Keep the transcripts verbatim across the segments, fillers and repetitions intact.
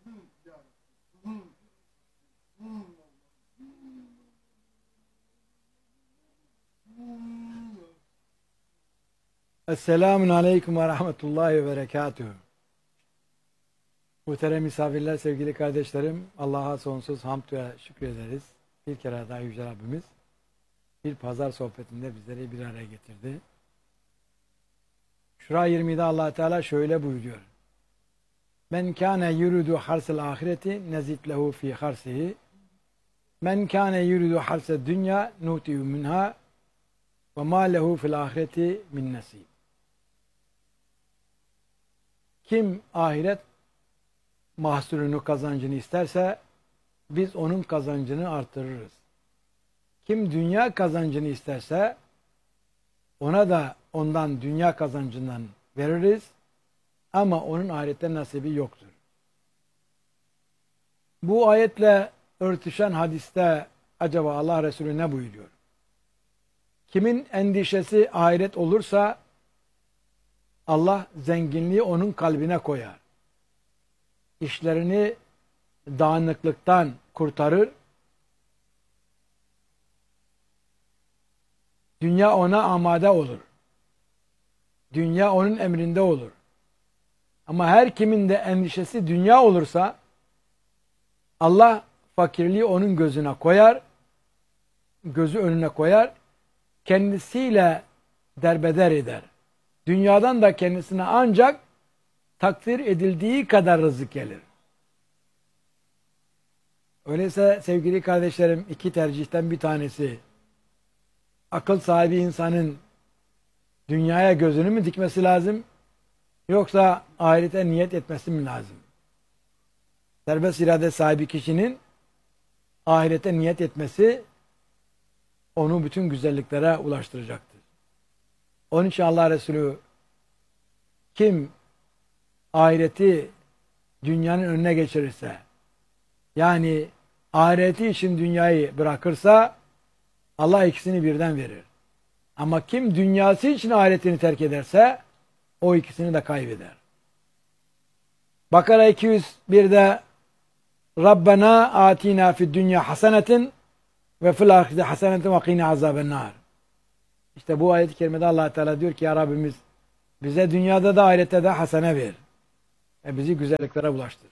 Esselamun Aleyküm ve Rahmetullahi ve Berekatuhu. Muhterem misafirler, sevgili kardeşlerim, Allah'a sonsuz hamd ve şükür ederiz. Bir kere daha Yüce Rabbimiz bir pazar sohbetinde bizleri bir araya getirdi. Şura yirmide Allah Teala şöyle buyuruyor. Men kâne yuridu harsel ahireti nezid lehu fi harsihi. Men kâne yuridu harsel dünya nuti'u minha ve mâ lehu fil ahireti min nasib. Kim ahiret mahsulünü, kazancını isterse biz onun kazancını artırırız. Kim dünya kazancını isterse ona da ondan dünya kazancından veririz ama onun ahirette nasibi yoktur. Bu ayetle örtüşen hadiste acaba Allah Resulü ne buyuruyor? Kimin endişesi ahiret olursa Allah zenginliği onun kalbine koyar. İşlerini dağınıklıktan kurtarır. Dünya ona amade olur. Dünya onun emrinde olur. Ama her kimin de endişesi dünya olursa Allah fakirliği onun gözüne koyar. Gözü önüne koyar. Kendisiyle derbeder eder. Dünyadan da kendisine ancak takdir edildiği kadar rızık gelir. Öyleyse sevgili kardeşlerim, iki tercihten bir tanesi akıl sahibi insanın dünyaya gözünü mü dikmesi lazım yoksa ahirete niyet etmesi mi lazım? Serbest irade sahibi kişinin ahirete niyet etmesi onu bütün güzelliklere ulaştıracaktır. Onun için Allah Resulü kim ahireti dünyanın önüne geçirirse, yani ahireti için dünyayı bırakırsa Allah ikisini birden verir. Ama kim dünyası için ahiretini terk ederse o ikisini de kaybeder. Bakara iki yüz birde Rabbena atina fid dünya hasenetin ve fil ahireti hasenetin ve qina azabennar. İşte bu ayet-i kerimede Allah Teala diyor ki ya Rabbimiz bize dünyada da ahirette de hasene ver. Ve bizi güzelliklere ulaştır.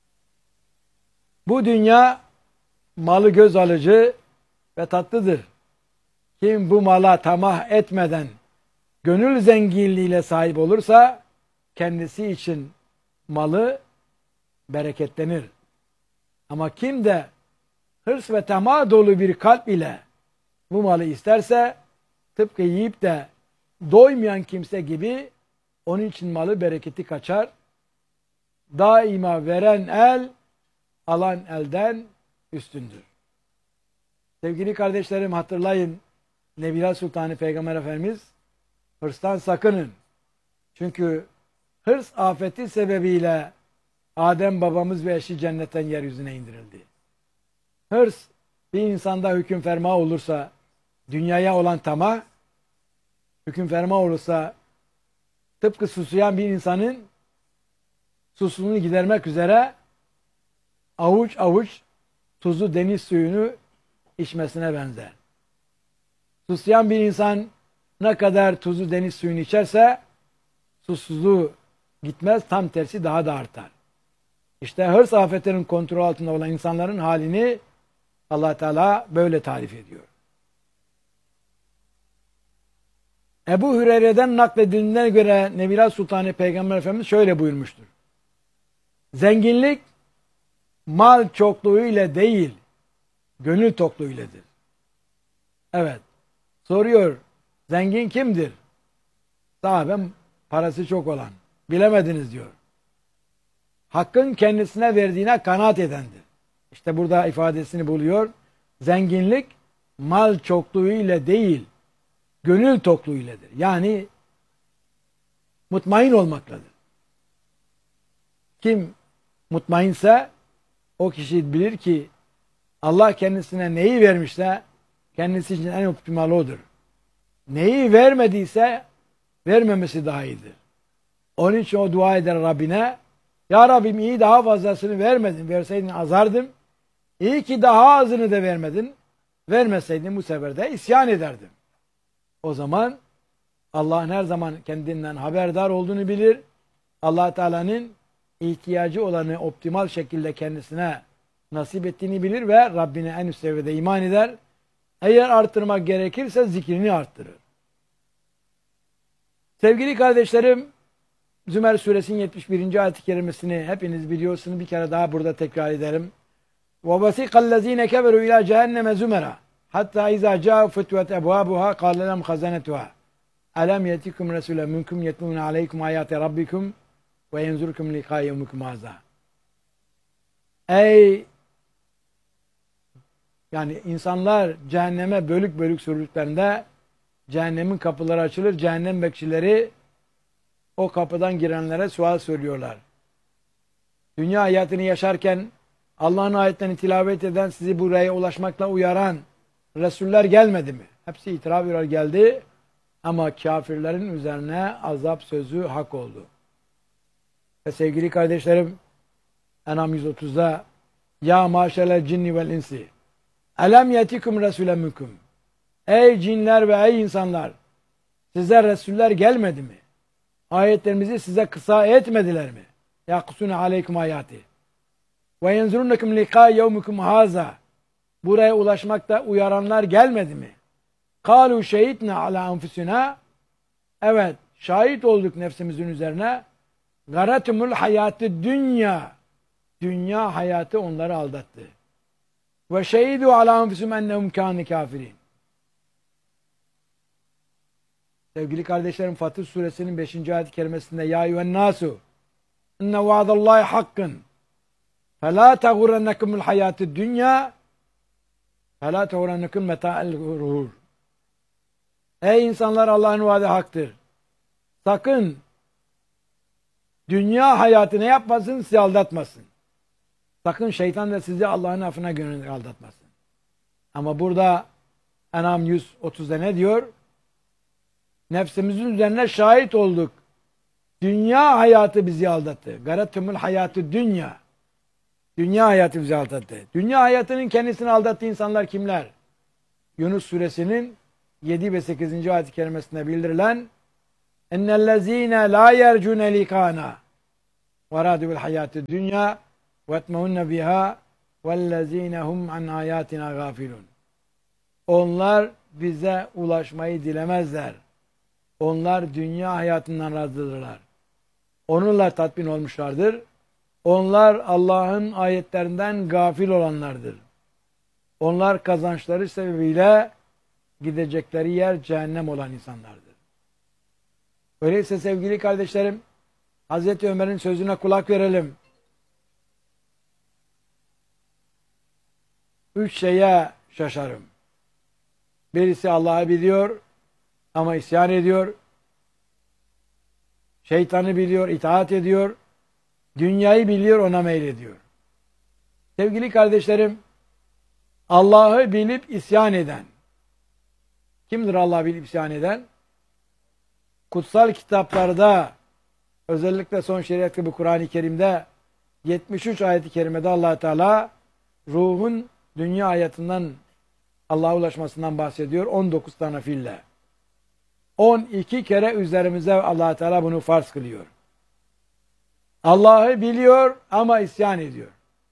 Bu dünya malı göz alıcı ve tatlıdır. Kim bu mala tamah etmeden gönül zenginliğiyle sahip olursa kendisi için malı bereketlenir. Ama kim de hırs ve tamah dolu bir kalp ile bu malı isterse tıpkı yiyip de doymayan kimse gibi onun için malı bereketi kaçar. Daima veren el alan elden üstündür. Sevgili kardeşlerim hatırlayın, Nebiler Sultanı Peygamber Efendimiz hırstan sakının. Çünkü hırs afeti sebebiyle Adem babamız ve eşi cennetten yeryüzüne indirildi. Hırs bir insanda hüküm ferma olursa dünyaya olan tamah, hüküm ferma olursa tıpkı susayan bir insanın susuzluğunu gidermek üzere avuç avuç tuzlu deniz suyunu içmesine benzer. Susayan bir insan ne kadar tuzlu deniz suyunu içerse susuzluğu gitmez, tam tersi daha da artar. İşte hırs afetlerinin kontrol altında olan insanların halini Allah Teala böyle tarif ediyor. Ebu Hureyre'den nakledildiğine göre Nebiler Sultanı Peygamber Efendimiz şöyle buyurmuştur. Zenginlik mal çokluğu ile değil, gönül tokluğu iledir. Evet. Soruyor, zengin kimdir? Sahabem parası çok olan. Bilemediniz diyor. Hakkın kendisine verdiğine kanaat edendir. İşte burada ifadesini buluyor. Zenginlik mal çokluğu ile değil, gönül tokluğu iledir. Yani mutmain olmakladır. Kim mutmainse o kişi bilir ki Allah kendisine neyi vermişse kendisi için en optimal odur. Neyi vermediyse vermemesi daha iyidir. Onun için o dua eder Rabbine, Ya Rabbim iyi daha fazlasını vermedin. Verseydin azardım. İyi ki daha azını da vermedin. Vermeseydin bu sefer de isyan ederdim. O zaman Allah'ın her zaman kendinden haberdar olduğunu bilir. Allah Teala'nın ihtiyacı olanı optimal şekilde kendisine nasip ettiğini bilir ve Rabbine en üst seviyede iman eder. Eğer arttırmak gerekirse zikrini arttırır. Sevgili kardeşlerim, Zümer suresinin yetmiş birinci ayet-i kerimesini hepiniz biliyorsunuz. Bir kere daha burada tekrar ederim. وَوَسِقَ الَّذ۪ينَ كَبَرُوا اِلٰى جَهَنَّمَ زُمَرًا حَتَّى اِذَا جَاءُوا فُتْوَتْ اَبْوَابُهَا قَالَ لَهُمْ خَزَنَتُهَا أَلَمْ يَأْتِكُمْ رَسُولٌ مِنْكُمْ يَتْلُونَ عَلَيْكُمْ آيَاتِ رَبِّكُمْ وَيَنْزُرُكُمْ لِقَاءَ يَوْمِكُمْ هَٰذَا. Ey yani insanlar cehenneme bölük bölük sürdüklerinde cehennemin kapıları açılır. Cehennem bekçileri o kapıdan girenlere sual soruyorlar. Dünya hayatını yaşarken Allah'ın ayetlerini tilavet eden, sizi buraya ulaşmakla uyaran Resuller gelmedi mi? Hepsi itiraf ediyor geldi ama kafirlerin üzerine azap sözü hak oldu. Ve sevgili kardeşlerim, En'am yüz otuzda Ya maşerel cinni vel insi elem yetikum resulen minkum. Ey cinler ve ey insanlar, size Resuller gelmedi mi? Ayetlerimizi size kısa etmediler mi? Yakusune aleykum ayati. Ve yenzurunnekum liqa yevmikum haza. Buraya ulaşmakta uyaranlar gelmedi mi? Kalu şehitna ala anfusina. Evet, şahit olduk nefsimizin üzerine. Garatumul hayatı dünya. Dünya hayatı onları aldattı. Ve şehidu ala anfusum ennehum kâni kafirin. Sevgili kardeşlerim, Fatır suresinin beşinci ayet-i kerimesinde Ya eyyühen nasu inne vaadallahi hakkın felâ teğurrennekumul hayatı dünya felâ teğurrennekum meta'el gurur. Ey insanlar, Allah'ın vaadi haktır. Sakın dünya hayatı ne yapmasın? Sizi aldatmasın. Sakın şeytan da sizi Allah'ın affına gönül aldatmasın. Ama burada En'am yüz otuzda ne diyor? Nefsimizin üzerine şahit olduk. Dünya hayatı bizi aldattı. Garatumul hayatı dünya. Dünya hayatı bizi aldattı. Dünya hayatının kendisini aldattığı insanlar kimler? Yunus suresinin yedi ve sekizinci ayet-i kerimesinde bildirilen ennellezîne lâ yercûne likâna ve râdû bil hayâtı dünya ve etmehunne bihâ vellezîne hum an âyâtina gâfilûn. Onlar bize ulaşmayı dilemezler. Onlar dünya hayatından razıdırlar. Onunla tatmin olmuşlardır. Onlar Allah'ın ayetlerinden gafil olanlardır. Onlar kazançları sebebiyle gidecekleri yer cehennem olan insanlardır. Öyleyse sevgili kardeşlerim, Hazreti Ömer'in sözüne kulak verelim. Üç şeye şaşarım. Birisi Allah'ı biliyor ama isyan ediyor. Şeytanı biliyor, itaat ediyor. Dünyayı biliyor, ona meylediyor. Sevgili kardeşlerim, Allah'ı bilip isyan eden. Kimdir Allah'ı bilip isyan eden? Kutsal kitaplarda, özellikle son şeriat gibi Kur'an-ı Kerim'de yetmiş üç ayet-i kerimede Allah Teala ruhun dünya hayatından Allah'a ulaşmasından bahsediyor. on dokuz tane fiille. on iki kere üzerimize Allah Teala bunu farz kılıyor. Allah'ı biliyor ama isyan ediyor.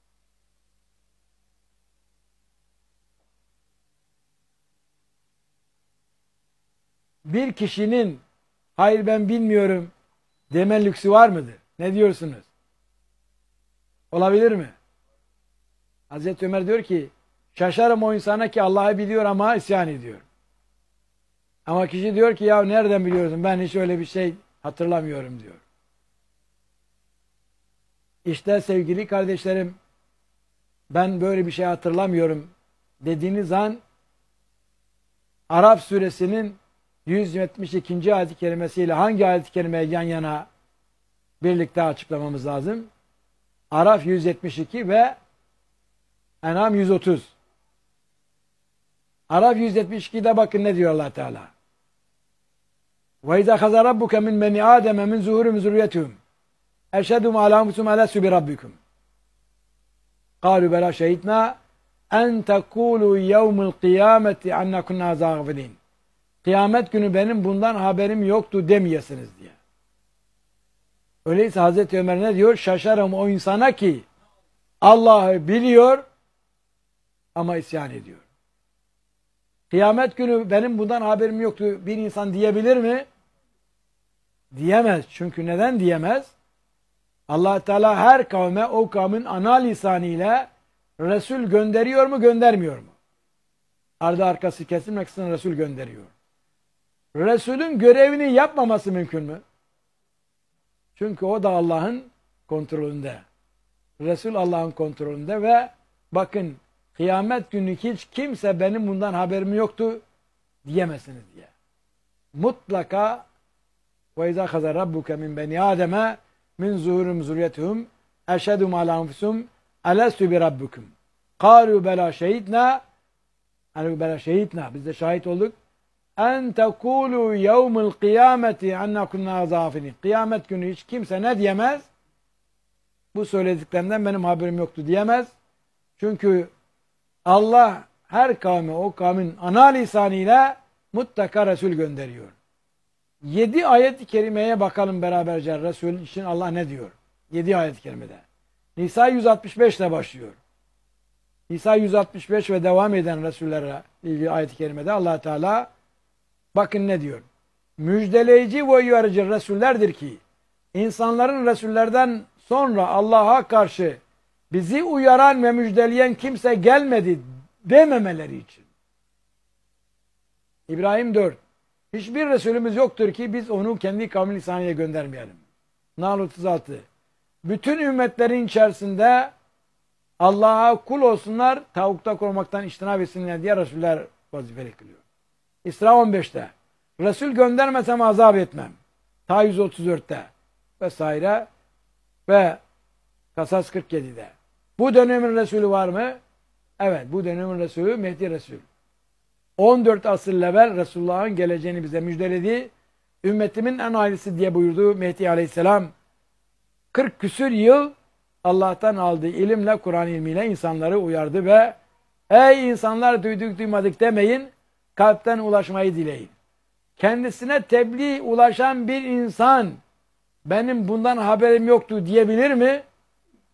Bir kişinin hayır ben bilmiyorum deme lüksü var mıdır? Ne diyorsunuz? Olabilir mi? Hazreti Ömer diyor ki şaşarım o insana ki Allah'ı biliyor ama isyan ediyor. Ama kişi diyor ki ya nereden biliyorsun? Ben hiç öyle bir şey hatırlamıyorum diyor. İşte sevgili kardeşlerim, ben böyle bir şey hatırlamıyorum dediğiniz an Araf suresinin yüz yetmiş ikinci ayet-i kerimesiyle hangi ayet-i kerimeyi yan yana birlikte açıklamamız lazım? Araf yüz yetmiş iki ve En'am yüz otuz. Araf yüz yetmiş iki'de bakın ne diyor Allah Teala. Ve izâ khazâ rabbuke min beni âdeme min zuhûrihim zurriyyetihim eşhedü ma la enfusum alastu bi rabbikum. Kalu bela şehitna en tekulu yevmil kıyameti anna kunna zâgfilin. Kıyamet günü benim bundan haberim yoktu demeyesiniz diye. Öyleyse Hazreti Ömer ne diyor? Şaşarım o insana ki Allah'ı biliyor ama isyan ediyor. Kıyamet günü benim bundan haberim yoktu bir insan diyebilir mi? Diyemez. Çünkü neden diyemez? Allah Teala her kavme o kavmin ana lisanıyla Resul gönderiyor mu göndermiyor mu? Ardı arkası kesilmek için Resul gönderiyor. Resulün görevini yapmaması mümkün mü? Çünkü o da Allah'ın kontrolünde. Resul Allah'ın kontrolünde ve bakın kıyamet günü hiç kimse benim bundan haberim yoktu diyemezsiniz diye. Mutlaka ve izâ khazâ rabbuke min beni Adem'e min zuhurum zurriyetihum eşhedum ala enfusum elestu bi rabbukum. Kâlu bela şehidna yani bela şehidna biz de şahit olduk. En tekulu yevmil kıyameti anna kunna zâfilin. Kıyamet günü hiç kimse ne diyemez? Bu söylediklerinden benim haberim yoktu diyemez. Çünkü Allah her kavme o kavmin ana lisanıyla mutlaka Resul gönderiyor. Yedi ayet-i kerimeye bakalım beraberce. Resul için Allah ne diyor? Yedi ayet-i kerimede. Nisa yüz altmış beş ile başlıyor. Nisa yüz altmış beş ve devam eden Resullere ilgili ayet-i kerimede Allah Teala bakın ne diyor? Müjdeleyici ve uyarıcı Resullerdir ki insanların Resullerden sonra Allah'a karşı bizi uyaran ve müjdeleyen kimse gelmedi dememeleri için. İbrahim dört. Hiçbir Resulümüz yoktur ki biz onu kendi kavmi lisanıyla göndermeyelim. Nahl otuz altı. Bütün ümmetlerin içerisinde Allah'a kul olsunlar, tavukta korumaktan iştinab etsinler diye Resuller vazifeli kılıyor. İsra on beşte. Resul göndermesem azap etmem. Ta yüz otuz dörtte vesaire ve Kasas kırk yedide. Bu dönemin Resulü var mı? Evet, bu dönemin Resulü Mehdi Resul. on dört asır evvel Resulullah'ın geleceğini bize müjdeledi. Ümmetimin en hayırlısı diye buyurdu Mehdi Aleyhisselam. kırk küsür yıl Allah'tan aldığı ilimle, Kur'an ilmiyle insanları uyardı ve ey insanlar duyduk duymadık demeyin, kalpten ulaşmayı dileyin. Kendisine tebliğ ulaşan bir insan benim bundan haberim yoktu diyebilir mi?